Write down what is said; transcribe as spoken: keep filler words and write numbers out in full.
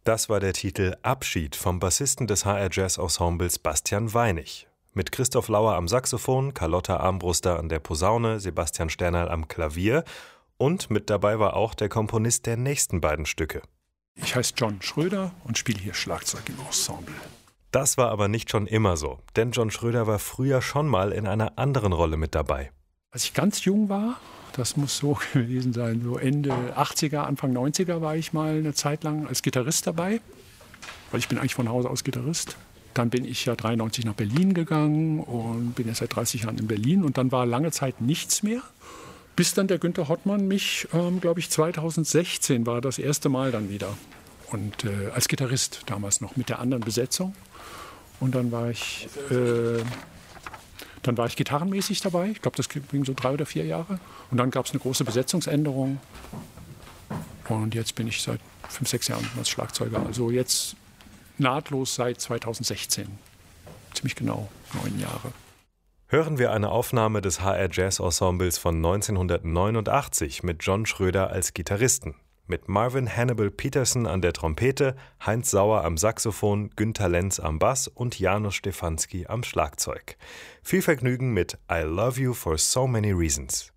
Das war der Titel Abschied vom Bassisten des H R Jazz Ensembles Bastian Weinig. Mit Christoph Lauer am Saxophon, Carlotta Armbruster an der Posaune, Sebastian Sternerl am Klavier und mit dabei war auch der Komponist der nächsten beiden Stücke. Ich heiße John Schröder und spiele hier Schlagzeug im Ensemble. Das war aber nicht schon immer so, denn John Schröder war früher schon mal in einer anderen Rolle mit dabei. Als ich ganz jung war, das muss so gewesen sein, so Ende achtziger, Anfang neunziger war ich mal eine Zeit lang als Gitarrist dabei, weil ich bin eigentlich von Hause aus Gitarrist. Dann bin ich ja dreiundneunzig nach Berlin gegangen und bin jetzt seit dreißig Jahren in Berlin und dann war lange Zeit nichts mehr, bis dann der Günther Hottmann mich, ähm, glaube ich, zweitausendsechzehn war das erste Mal dann wieder und äh, als Gitarrist damals noch mit der anderen Besetzung und dann war ich... Äh, Dann war ich gitarrenmäßig dabei. Ich glaube, das ging so drei oder vier Jahre. Und dann gab es eine große Besetzungsänderung. Und jetzt bin ich seit fünf, sechs Jahren als Schlagzeuger. Also jetzt nahtlos seit zweitausendsechzehn. Ziemlich genau neun Jahre. Hören wir eine Aufnahme des H R Jazz Ensembles von neunzehnhundertneunundachtzig mit John Schröder als Gitarristen. Mit Marvin Hannibal Peterson an der Trompete, Heinz Sauer am Saxophon, Günter Lenz am Bass und Janusz Stefanski am Schlagzeug. Viel Vergnügen mit I Love You for So Many Reasons.